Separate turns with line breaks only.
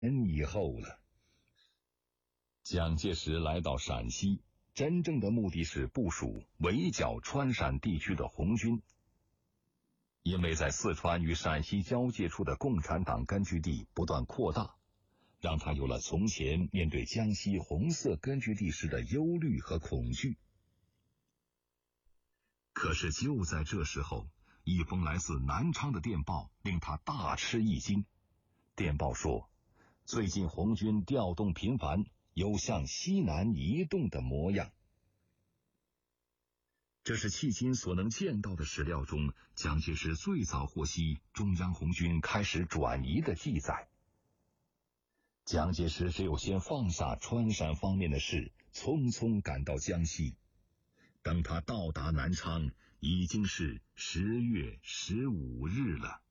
以后了。蒋介石来到陕西，真正的目的是部署围剿川陕地区的红军。因为在四川与陕西交界处的共产党根据地不断扩大，让他有了从前面对江西红色根据地时的忧虑和恐惧。可是就在这时候，一封来自南昌的电报令他大吃一惊。电报说，最近红军调动频繁，有向西南移动的模样。这是迄今所能见到的史料中，蒋介石最早获悉中央红军开始转移的记载。蒋介石只有先放下川陕方面的事，匆匆赶到江西。等他到达南昌，已经是10月15日了。